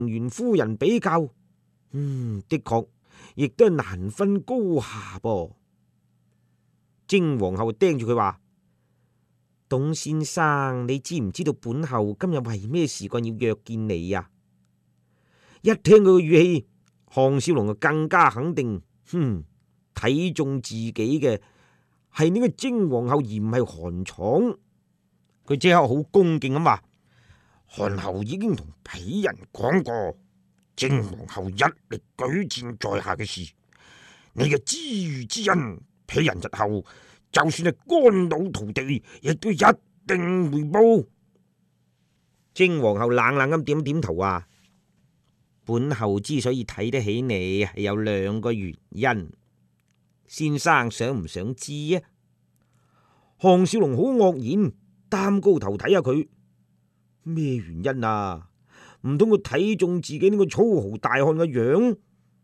元夫人比較，的確亦都係難分高下噃。貞皇后盯住佢話：董先生，你知唔知道本后今日為咩事幹要約見你呀？一聽佢嘅語氣，項少龍就更加肯定，睇中自己嘅係呢個貞皇后而唔係韓闖。佢即刻好恭敬咁話： 韓后已經同鄙人講過，貞皇后一力舉薦在下嘅事，你嘅知遇之恩，鄙人日後就算係肝腦塗地，亦都一定回報。 貞皇后冷冷咁點點頭話：本后之所以睇得起你，係有兩個原因，先生想唔想知啊？項少龍好愕然，擔高頭睇下佢，咩原因啊？唔通佢睇中自己呢個粗豪大漢嘅樣？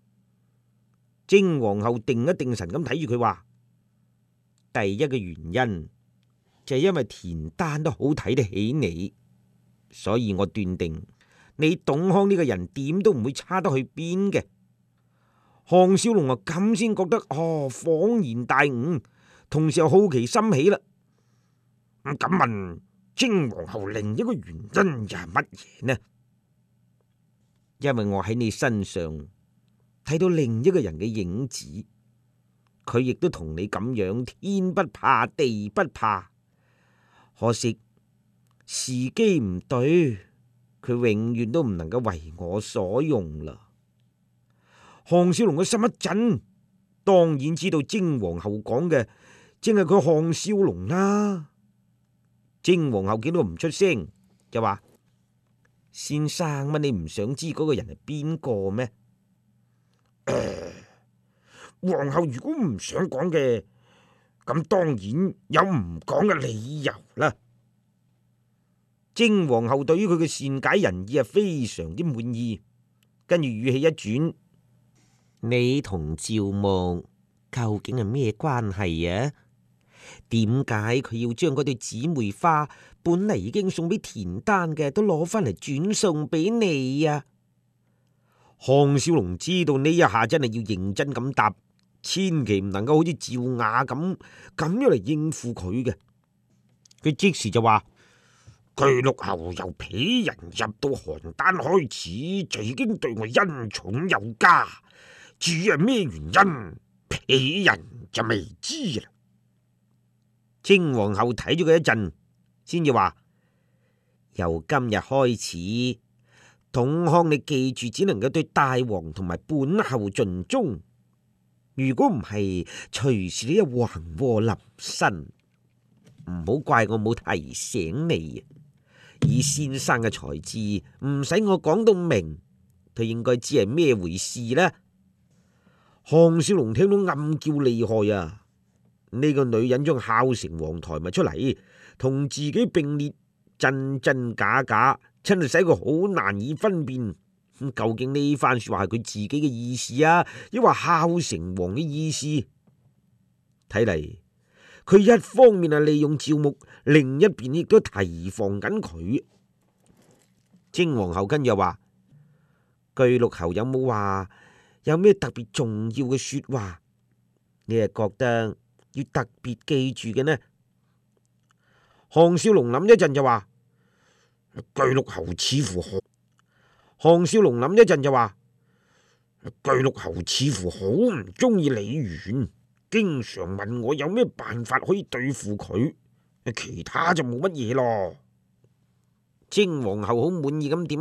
貞皇后定一定神咁睇住佢話：第一個原因就係因為田丹都好睇得起你，所以我斷定你董康呢個人點都唔會差得去邊嘅。項少龍啊，咁先覺得恍然大悟，同時又好奇心起啦。 咁敢問貞皇后另一個原因又係乜嘢呢？ 因為我喺你身上睇到另一個人嘅影子，佢亦都同你咁樣，天不怕地不怕，可惜時機唔對，佢永遠都唔能夠為我所用啦。項少龍嘅心一震，當然知道貞皇后講嘅正係佢項少龍啦。貞皇后見到唔出聲，就話：先生，乜你唔想知嗰個人係邊個咩？ 皇后如果唔想講嘅，咁當然有唔講嘅理由啦。 貞皇后對於佢嘅善解人意係非常之滿意，跟住語氣一轉：你同趙牧究竟係咩關係啊？點解佢要將嗰對姊妹花本嚟已經送俾田丹嘅都攞翻嚟轉送俾你啊？項少龍知道呢一下真係要認真咁答，千祈唔能夠好似趙雅咁樣嚟應付佢嘅。佢即時就話： 據陸侯由鄙人入到邯鄲開始，就已經對我恩寵有加，至於係咩原因，鄙人就未知啦。 貞皇后睇咗佢一陣，先至話：由今日開始，董康你記住，只能夠對大王同埋本后盡忠。如果唔係，隨時你一橫禍臨身，唔好怪我冇提醒你。以先生嘅才智，唔使我講到明，佢應該知係咩回事啦。項少龍聽到暗叫厲害啊！呢個女人將孝成皇抬埋出嚟，同自己並列，真真假假，真係使佢好難以分辨。究竟呢番說話係佢自己嘅意思啊，抑或孝成皇嘅意思？睇嚟佢一方面係利用趙牧，另一邊亦都提防緊佢。貞皇后跟又話：據陸侯有冇話有咩特別重要嘅說話？你係覺得要特別記住嘅呢？項少龍諗一陣就話： 據陸侯似乎好。 項少龍諗一陣就話： 據陸侯似乎好唔中意李元，經常問我有咩辦法可以對付佢，其他就冇乜嘢咯。 貞皇后好滿意咁點